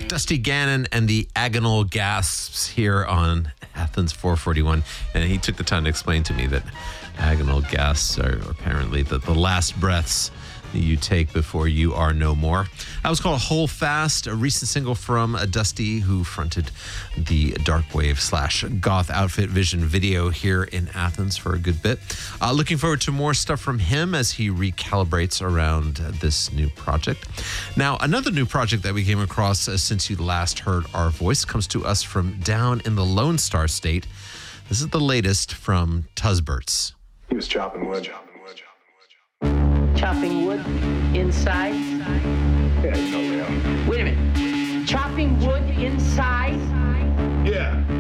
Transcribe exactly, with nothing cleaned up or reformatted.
Dusty Gannon and the Agonal Gasps here on Athens four forty-one. And he took the time to explain to me that agonal gasps are apparently the, the last breaths you take before you are no more. That was called Hold Fast, a recent single from uh, Dusty, who fronted the dark wave slash goth outfit Vision video here in Athens for a good bit. Uh, looking forward to more stuff from him as he recalibrates around uh, this new project. Now, another new project that we came across uh, since you last heard our voice comes to us from down in the Lone Star State. This is the latest from Tuzberts. He was chopping wood. Chopping wood inside? Yeah, you know, yeah. Wait a minute. Chopping wood inside? Yeah.